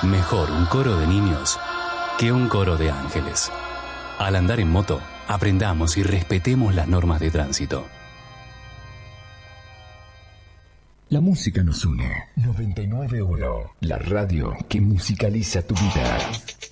Mejor un coro de niños que un coro de ángeles. Al andar en moto, aprendamos y respetemos las normas de tránsito. La música nos une. 99.1, la radio que musicaliza tu vida.